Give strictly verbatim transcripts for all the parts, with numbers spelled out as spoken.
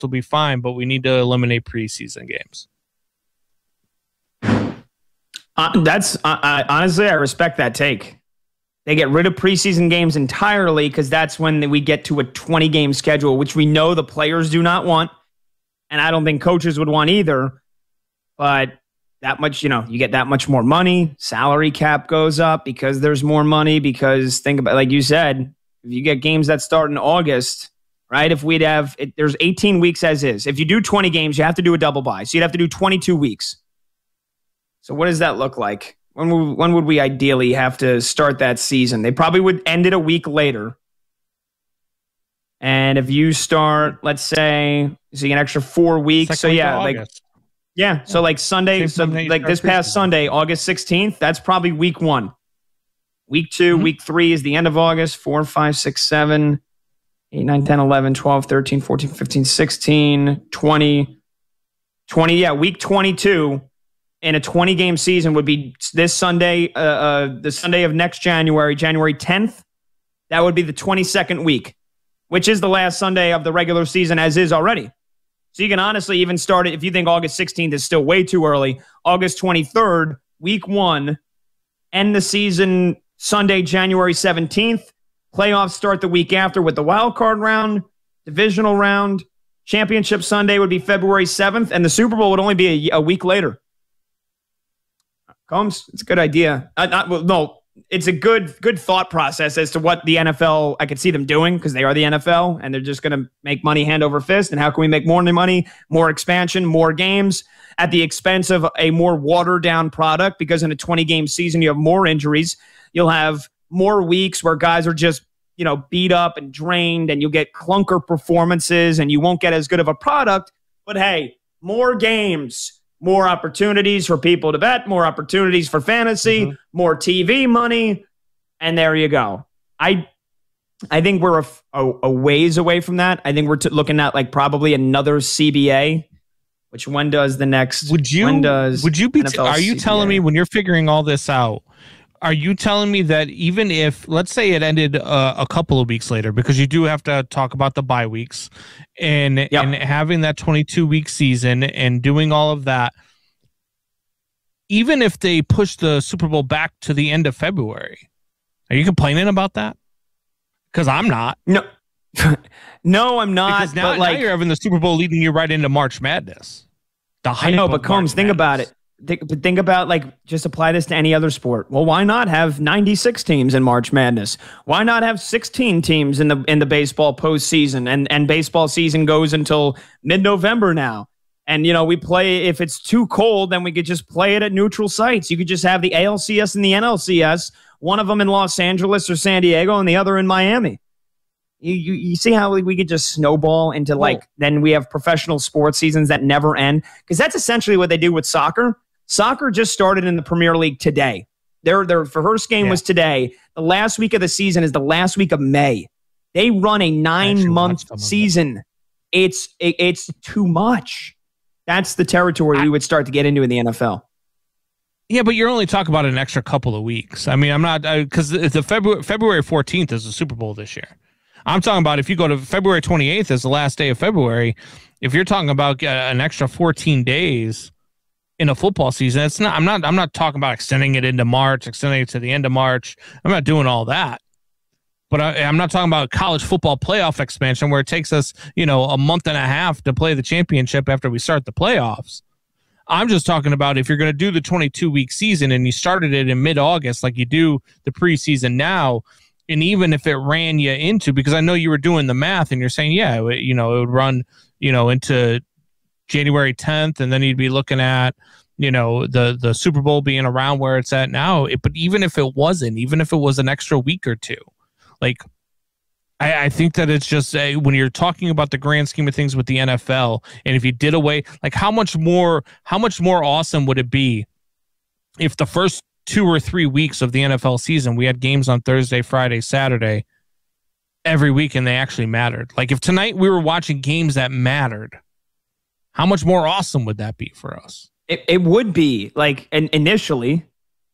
will be fine, but we need to eliminate preseason games. Uh, that's uh, I, honestly, I respect that take. They get rid of preseason games entirely because that's when we get to a twenty-game schedule, which we know the players do not want, and I don't think coaches would want either. But that much, you know, you get that much more money. Salary cap goes up because there's more money. Because think about, like you said, if you get games that start in August, right? If we'd have, it, there's eighteen weeks as is. If you do twenty games, you have to do a double bye. So you'd have to do twenty-two weeks. So what does that look like? When would, when would we ideally have to start that season? They probably would end it a week later. And if you start, let's say, so you get an extra four weeks. Second so yeah, week like yeah, yeah. So like Sunday, so like this past Sunday, August sixteenth, that's probably week one. Week two, mm-hmm. week three is the end of August. Four, five, six, seven, eight, nine, ten, eleven, twelve, thirteen, fourteen, fifteen, sixteen, twenty, twenty. Yeah, week twenty-two. In a twenty-game season would be this Sunday, uh, uh, the Sunday of next January, January tenth. That would be the twenty-second week, which is the last Sunday of the regular season as is already. So you can honestly even start it, if you think August sixteenth is still way too early, August twenty-third, week one, end the season Sunday, January seventeenth. Playoffs start the week after with the wild card round, divisional round. Championship Sunday would be February seventh, and the Super Bowl would only be a, a week later. Combs, it's a good idea. Uh, not, well, no, it's a good good thought process as to what the N F L, I could see them doing because they are the N F L and they're just going to make money hand over fist. And how can we make more money, more expansion, more games at the expense of a more watered down product? Because in a twenty-game season, you have more injuries. You'll have more weeks where guys are just, you know, beat up and drained, and you'll get clunker performances and you won't get as good of a product. But hey, more games. More opportunities for people to bet, more opportunities for fantasy, mm-hmm. more T V money, and there you go. I I think we're a, a, a ways away from that. I think we're t- looking at like probably another C B A, which when does the next? Would you? When does would you be? T- are you C B A? telling me when you're figuring all this out? Are you telling me that even if, let's say it ended uh, a couple of weeks later, because you do have to talk about the bye weeks and, yep. and having that twenty-two week season and doing all of that, even if they push the Super Bowl back to the end of February, are you complaining about that? Because I'm not. No, no, I'm not. Because now, but like, now you're having the Super Bowl leading you right into March Madness. The I know, but Combs, think about it. Think, but think about, like, just apply this to any other sport. Well, why not have ninety-six teams in March Madness? Why not have sixteen teams in the in the baseball postseason? And and baseball season goes until mid-November now. And, you know, we play, if it's too cold, then we could just play it at neutral sites. You could just have the A L C S and the N L C S, one of them in Los Angeles or San Diego and the other in Miami. You, you, you see how we could just snowball into, like, Whoa. Then we have professional sports seasons that never end? Because that's essentially what they do with soccer. Soccer just started in the Premier League today. Their, their first game yeah. was today. The last week of the season is the last week of May. They run a nine-month season. It's it, it's too much. That's the territory I, we would start to get into in the N F L. Yeah, but you're only talking about an extra couple of weeks. I mean, I'm not, because the February February fourteenth is the Super Bowl this year. I'm talking about if you go to February twenty-eighth as the last day of February, if you're talking about uh, an extra fourteen days in a football season, it's not, I'm not, I'm not talking about extending it into March, extending it to the end of March. I'm not doing all that. But I, I'm not talking about college football playoff expansion where it takes us, you know, a month and a half to play the championship after we start the playoffs. I'm just talking about if you're going to do the twenty-two week season and you started it in mid-August like you do the preseason now, and even if it ran you into, because I know you were doing the math and you're saying, yeah, it, you know, it would run, you know, into January tenth, and then you'd be looking at, you know, the the Super Bowl being around where it's at now. It, but even if it wasn't, even if it was an extra week or two, like, I, I think that it's just a, when you're talking about the grand scheme of things with the N F L, and if you did away, like how much more, how much more awesome would it be if the first two or three weeks of the N F L season, we had games on Thursday, Friday, Saturday, every week, and they actually mattered. Like if tonight we were watching games that mattered, how much more awesome would that be for us? It, it would be, like, in, initially.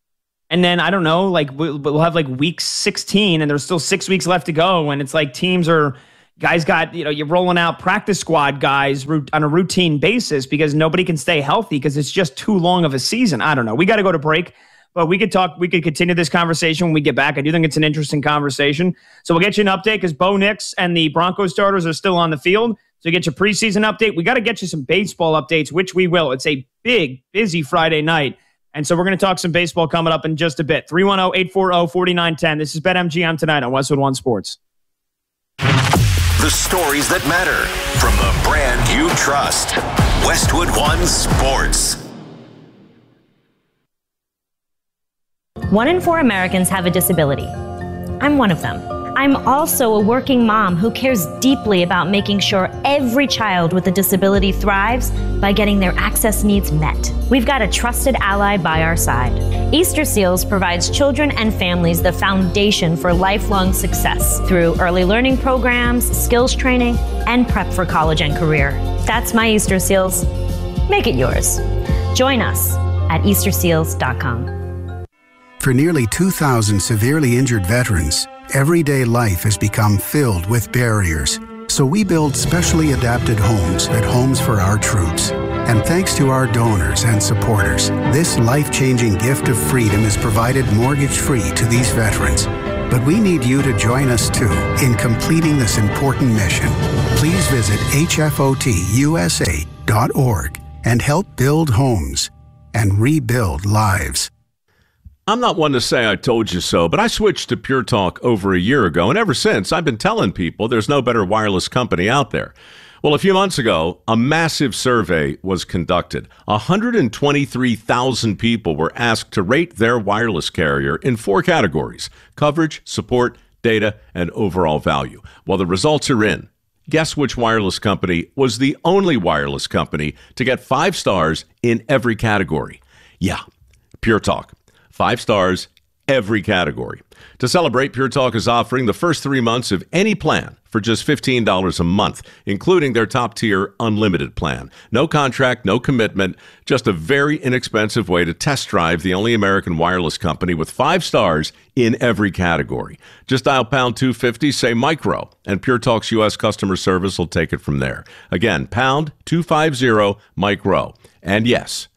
And then, I don't know, like, we'll, we'll have, like, week sixteen, and there's still six weeks left to go, and it's like teams are, guys got, you know, you're rolling out practice squad guys on a routine basis because nobody can stay healthy because it's just too long of a season. I don't know. We got to go to break, but we could talk, we could continue this conversation when we get back. I do think it's an interesting conversation. So we'll get you an update because Bo Nix and the Broncos starters are still on the field. So get your preseason update. We got to get you some baseball updates, which we will. It's a big, busy Friday night. And so we're going to talk some baseball coming up in just a bit. three one zero, eight four zero, four nine one zero. This is BetMGM tonight on Westwood One Sports. The stories that matter from the brand you trust. Westwood One Sports. One in four Americans have a disability. I'm one of them. I'm also a working mom who cares deeply about making sure every child with a disability thrives by getting their access needs met. We've got a trusted ally by our side. Easter Seals provides children and families the foundation for lifelong success through early learning programs, skills training, and prep for college and career. That's my Easter Seals. Make it yours. Join us at easter seals dot com. For nearly two thousand severely injured veterans, everyday life has become filled with barriers. So we build specially adapted homes at Homes for Our Troops. And thanks to our donors and supporters, this life-changing gift of freedom is provided mortgage-free to these veterans. But we need you to join us too in completing this important mission. Please visit H F O T U S A dot org and help build homes and rebuild lives. I'm not one to say I told you so, but I switched to Pure Talk over a year ago, and ever since, I've been telling people there's no better wireless company out there. Well, a few months ago, a massive survey was conducted. one hundred twenty-three thousand people were asked to rate their wireless carrier in four categories: coverage, support, data, and overall value. Well, the results are in. Guess which wireless company was the only wireless company to get five stars in every category? Yeah, Pure Talk. Five stars, every category. To celebrate, Pure Talk is offering the first three months of any plan for just fifteen dollars a month, including their top-tier unlimited plan. No contract, no commitment, just a very inexpensive way to test drive the only American wireless company with five stars in every category. Just dial pound two fifty, say micro, and Pure Talk's U S customer service will take it from there. Again, pound two fifty, micro. And yes,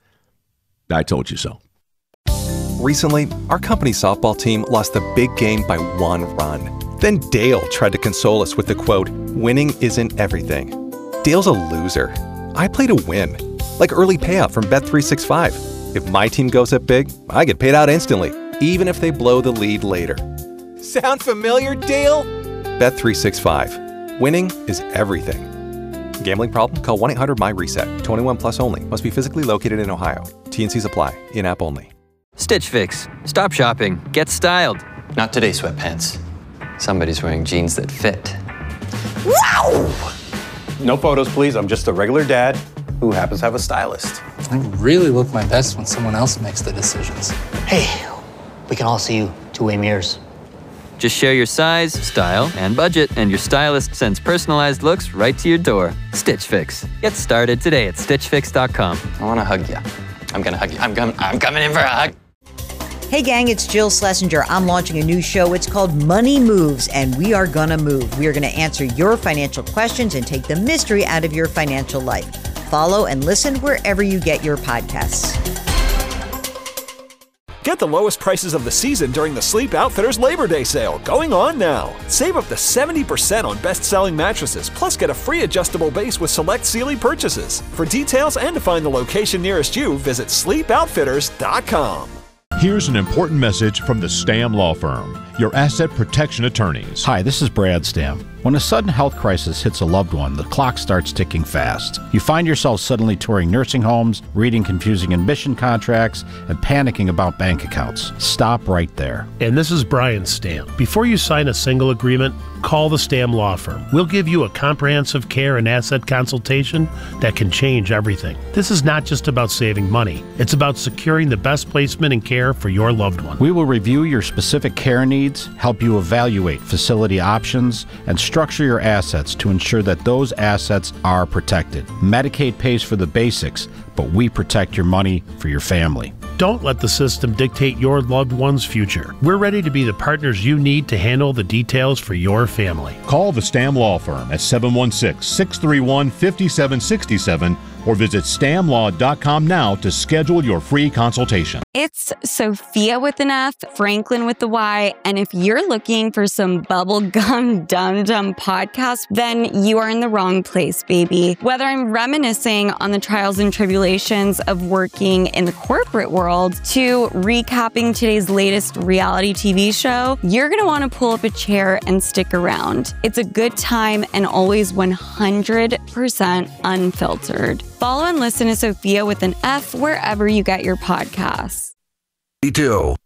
I told you so. Recently, our company softball team lost the big game by one run. Then Dale tried to console us with the quote, "Winning isn't everything." Dale's a loser. I play to win. Like early payout from Bet three sixty-five. If my team goes up big, I get paid out instantly, even if they blow the lead later. Sound familiar, Dale? Bet three sixty-five. Winning is everything. Gambling problem? Call one eight hundred M Y reset. twenty-one plus only. Must be physically located in Ohio. T and Cs apply. In-app only. Stitch Fix. Stop shopping. Get styled. Not today, sweatpants. Somebody's wearing jeans that fit. Wow! No photos, please. I'm just a regular dad who happens to have a stylist. I really look my best when someone else makes the decisions. Hey, we can all see you two-way mirrors. Just share your size, style, and budget, and your stylist sends personalized looks right to your door. Stitch Fix. Get started today at stitch fix dot com. I want to hug you. I'm going to hug you. I'm, com- I'm coming in for a hug. Hey gang, it's Jill Schlesinger. I'm launching a new show. It's called Money Moves, and we are gonna move. We are gonna answer your financial questions and take the mystery out of your financial life. Follow and listen wherever you get your podcasts. Get the lowest prices of the season during the Sleep Outfitters Labor Day sale, going on now. Save up to seventy percent on best-selling mattresses, plus get a free adjustable base with select Sealy purchases. For details and to find the location nearest you, visit sleep outfitters dot com. Here's an important message from the Stam Law Firm, your asset protection attorneys. Hi, this is Brad Stam. When a sudden health crisis hits a loved one, the clock starts ticking fast. You find yourself suddenly touring nursing homes, reading confusing admission contracts, and panicking about bank accounts. Stop right there. And this is Brian Stam. Before you sign a single agreement, call the Stam Law Firm. We'll give you a comprehensive care and asset consultation that can change everything. This is not just about saving money. It's about securing the best placement and care for your loved one. We will review your specific care needs, help you evaluate facility options, and structure your assets to ensure that those assets are protected. Medicaid pays for the basics, but we protect your money for your family. Don't let the system dictate your loved one's future. We're ready to be the partners you need to handle the details for your family. Call the Stam Law Firm at seven one six, six three one, five seven six seven or visit stam law dot com now to schedule your free consultation. It's Sophia with an F, Franklin with the Y, and if you're looking for some bubblegum dum-dum podcast, then you are in the wrong place, baby. Whether I'm reminiscing on the trials and tribulations of working in the corporate world to recapping today's latest reality T V show, you're going to want to pull up a chair and stick around. It's a good time and always one hundred percent unfiltered. Follow and listen to Sophia with an F wherever you get your podcasts. Two.